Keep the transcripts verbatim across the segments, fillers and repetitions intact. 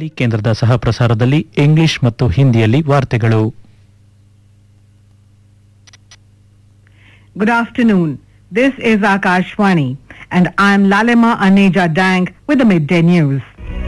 ಸಮಯದಲ್ಲಿ ಕೇಂದ್ರದ ಸಹ ಪ್ರಸಾರದಲ್ಲಿ ಇಂಗ್ಲಿಷ್ ಮತ್ತು ಹಿಂದಿಯಲ್ಲಿ ವಾರ್ತೆಗಳು. Good afternoon. This is Akashvani and I am Lalema Aneja Dang with the midday news.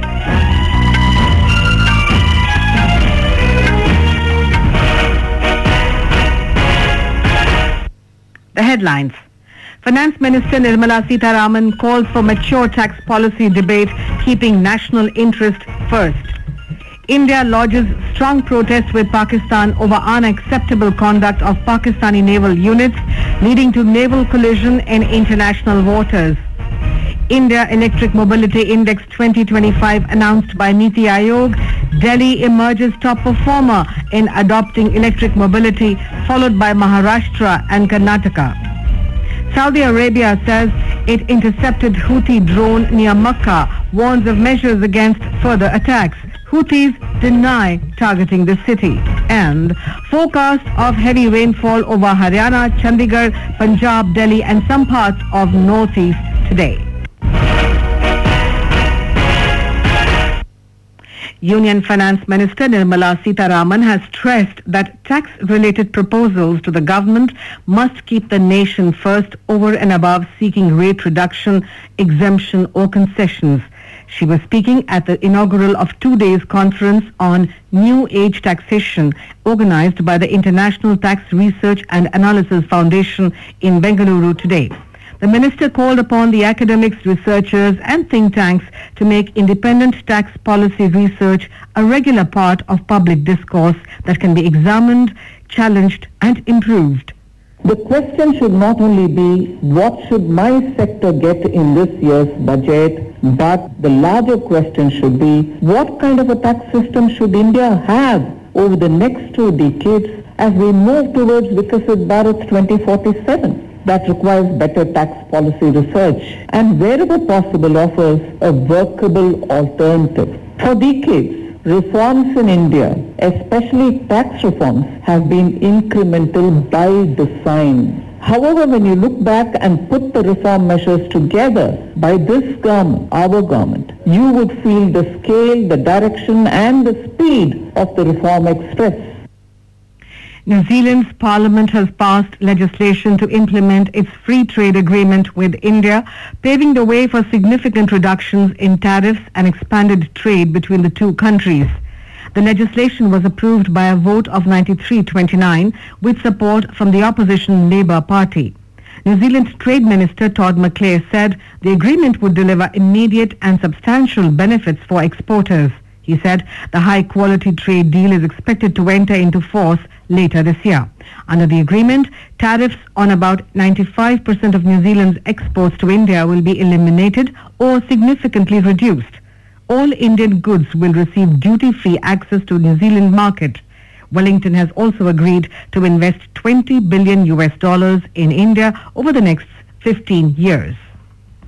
The headlines. Finance Minister Nirmala Sitharaman calls for mature tax policy debate, keeping national interest first. India lodges strong protest with Pakistan over unacceptable conduct of Pakistani naval units, leading to naval collision in international waters. India Electric Mobility Index twenty twenty-five announced by Niti Aayog. Delhi emerges top performer in adopting electric mobility, followed by Maharashtra and Karnataka. Saudi Arabia says it intercepted Houthi drone near Makkah, warns of measures against further attacks. Houthis deny targeting the city. And forecast of heavy rainfall over Haryana, Chandigarh, Punjab, Delhi and some parts of northeast today. Union Finance Minister Nirmala Sitharaman has stressed that tax-related proposals to the government must keep the nation first over and above seeking rate reduction, exemption or concessions. She was speaking at the inaugural of two days conference on New Age Taxation organized by the International Tax Research and Analysis Foundation in Bengaluru today. The minister called upon the academics, researchers and think tanks to make independent tax policy research a regular part of public discourse that can be examined, challenged and improved. The question should not only be what should my sector get in this year's budget, but the larger question should be what kind of a tax system should India have over the next two decades as we move towards Viksit Bharat twenty forty-seven. That requires better tax policy research and wherever possible offers a workable alternative. For decades, reforms in India, especially tax reforms, have been incremental by design. However, when you look back and put the reform measures together by this government, our government, you would feel the scale, the direction and the speed of the reform expressed. New Zealand's parliament has passed legislation to implement its free trade agreement with India, paving the way for significant reductions in tariffs and expanded trade between the two countries. The legislation was approved by a vote of ninety-three twenty-nine with support from the opposition Labour Party. New Zealand's Trade Minister Todd McClay said the agreement would deliver immediate and substantial benefits for exporters. He said the high-quality trade deal is expected to enter into force later this year. Under the agreement, tariffs on about ninety-five percent of New Zealand's exports to India will be eliminated or significantly reduced. All Indian goods will receive duty-free access to New Zealand market. Wellington has also agreed to invest twenty billion U S dollars in India over the next fifteen years.